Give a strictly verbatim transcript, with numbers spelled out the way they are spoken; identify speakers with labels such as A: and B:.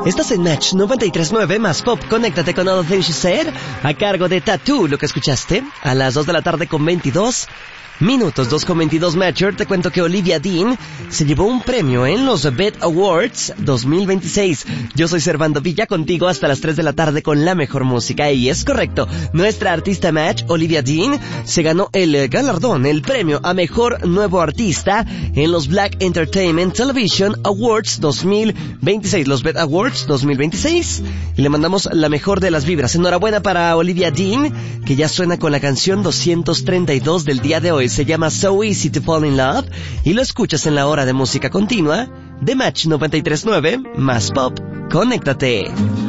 A: Estás en Match noventa y tres punto nueve más Pop. Conéctate con All the Things You Said, a cargo de Tattoo, lo que escuchaste, a las dos de la tarde con veintidós minutos, dos con veintidós Matcher. Te cuento que Olivia Dean se llevó un premio en los B E T Awards dos mil veintiséis. Yo soy Servando Villa, contigo hasta las tres de la tarde con la mejor música. Y es correcto, nuestra artista Match, Olivia Dean, se ganó el galardón, el premio a Mejor Nuevo Artista en los Black Entertainment Television Awards dos mil veintiséis, los B E T Awards dos mil veintiséis. Y le mandamos la mejor de las vibras. Enhorabuena para Olivia Dean, que ya suena con la canción doscientos treinta y dos del día de hoy. Se llama So Easy to Fall in Love y lo escuchas en la hora de música continua de Match noventa y tres punto nueve más Pop. Conéctate.